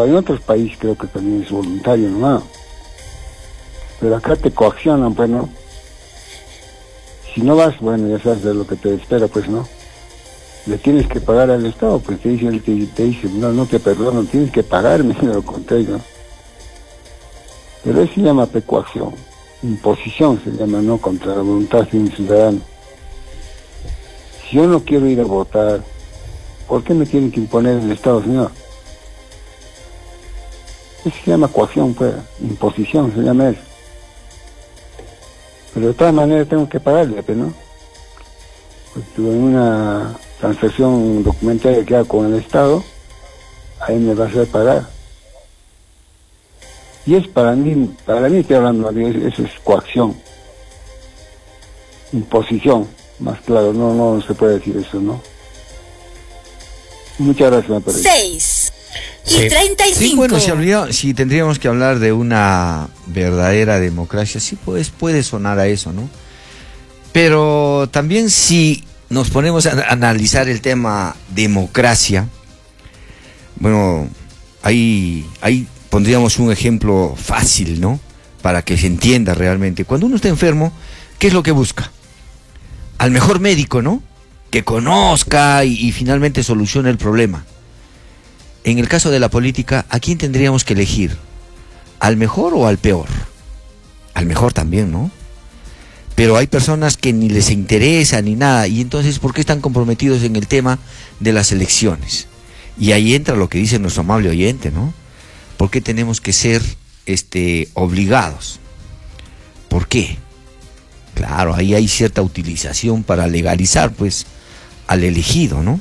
En otros países creo que también es voluntario nomás. Pero acá te coaccionan, pues, ¿no? Si no vas, bueno, ya sabes de lo que te espera, pues, ¿no? Le tienes que pagar al Estado, pues te dice, te dice, no te perdono, tienes que pagarme, lo contrario, ¿no? Pero eso se llama coacción, imposición se llama, ¿no? Contra la voluntad de un ciudadano. Si yo no quiero ir a votar, ¿por qué me tienen que imponer el Estado, señor? Eso se llama coacción, pues, imposición se llama eso. Pero de todas maneras tengo que pagarle, ¿no? Pues tuve una transacción documentaria que hago con el Estado, ahí me va a hacer pagar. Y es para mí estoy hablando, eso es coacción, imposición, más claro, no se puede decir eso, ¿no? Muchas gracias, me parece. 6:35. Sí, bueno, si tendríamos que hablar de una verdadera democracia, sí, pues puede sonar a eso, ¿no? Pero también si nos ponemos a analizar el tema democracia, bueno, ahí pondríamos un ejemplo fácil, ¿no? Para que se entienda realmente. Cuando uno está enfermo, ¿qué es lo que busca? Al mejor médico, ¿no? Que conozca y finalmente solucione el problema. En el caso de la política, ¿a quién tendríamos que elegir? ¿Al mejor o al peor? Al mejor también, ¿no? Pero hay personas que ni les interesa ni nada, y entonces, ¿por qué están comprometidos en el tema de las elecciones? Y ahí entra lo que dice nuestro amable oyente, ¿no? ¿Por qué tenemos que ser obligados? ¿Por qué? Claro, ahí hay cierta utilización para legalizar, pues, al elegido, ¿no?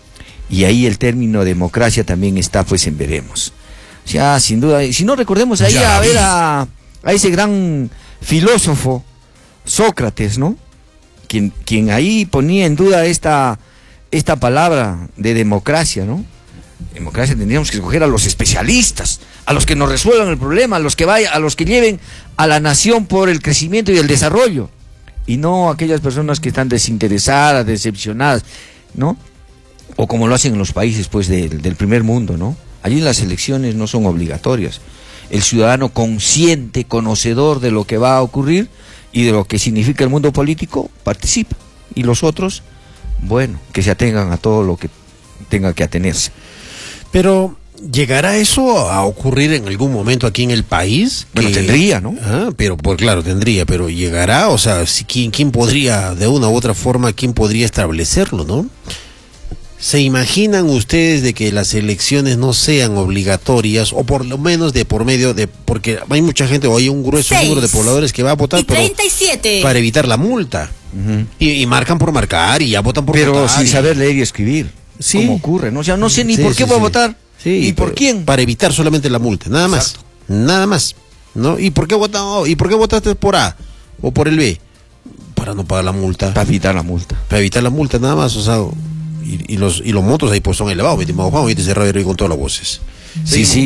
Y ahí el término democracia también está, pues, en veremos. O sea, sin duda, si no recordemos ahí a ver a ese gran filósofo, Sócrates, ¿no? Quien ahí ponía en duda esta palabra de democracia, ¿no? Democracia tendríamos que escoger a los especialistas, a los que nos resuelvan el problema, a los que lleven a la nación por el crecimiento y el desarrollo, y no aquellas personas que están desinteresadas, decepcionadas, ¿no? O como lo hacen en los países, pues, del primer mundo, ¿no? Allí las elecciones no son obligatorias. El ciudadano consciente, conocedor de lo que va a ocurrir y de lo que significa el mundo político, participa. Y los otros, bueno, que se atengan a todo lo que tenga que atenerse. Pero, ¿llegará eso a ocurrir en algún momento aquí en el país? Bueno, tendría, ¿no? Pero, pues claro, tendría, pero ¿llegará? O sea, ¿quién podría, de una u otra forma, quién podría establecerlo, no? ¿Se imaginan ustedes de que las elecciones no sean obligatorias, o por lo menos de por medio de, porque hay mucha gente, o hay un grueso número de pobladores que va a votar, pero para evitar la multa? Y marcan por marcar y ya votan por votar. Pero sin saber leer y escribir. Sí. ¿Cómo ocurre? ¿No? O sea, no sé ni por qué voy a votar. Sí, ¿Y por quién? Para evitar solamente la multa, nada más. Exacto. Nada más, ¿no? ¿Y por qué votaste por A o por el B? Para no pagar la multa. Para evitar la multa. Para evitar la multa, nada más, o sea, y los montos ahí pues son elevados, mi estimado Juan, y te cerrado ahí con todas las voces. Sí,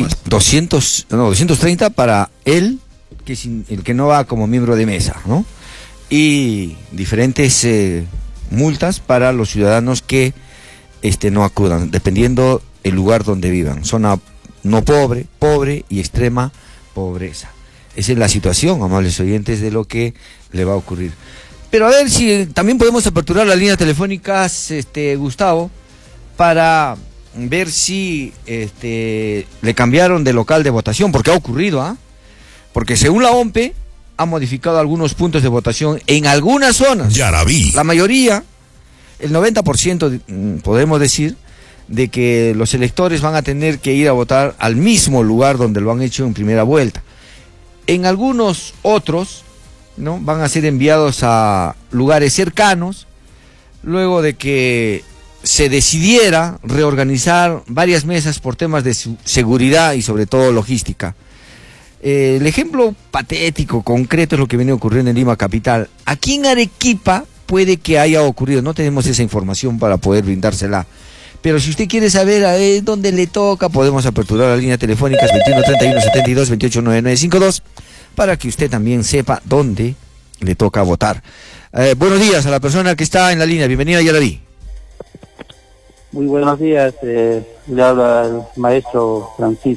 230 para él, que es el que no va como miembro de mesa, ¿no? Y diferentes multas para los ciudadanos que no acudan, dependiendo el lugar donde vivan. Zona no pobre y extrema pobreza. Esa es la situación, amables oyentes, de lo que le va a ocurrir. Pero a ver si también podemos aperturar las líneas telefónicas, Gustavo, para ver si le cambiaron de local de votación, porque ha ocurrido, ¿ah? Porque según la OMPE, ha modificado algunos puntos de votación en algunas zonas. Ya la vi. La mayoría, el 90%, podemos decir, de que los electores van a tener que ir a votar al mismo lugar donde lo han hecho en primera vuelta. En algunos otros, ¿no?, van a ser enviados a lugares cercanos, luego de que se decidiera reorganizar varias mesas por temas de seguridad y sobre todo logística. El ejemplo patético, concreto, es lo que viene ocurriendo en Lima capital. Aquí en Arequipa puede que haya ocurrido, no tenemos esa información para poder brindársela, pero si usted quiere saber a ver dónde le toca, podemos aperturar las líneas telefónicas 21 31 72 28 99 52 para que usted también sepa dónde le toca votar. Buenos días a la persona que está en la línea, bienvenida, ya la vi. Muy buenos días, le habla el maestro Francisco.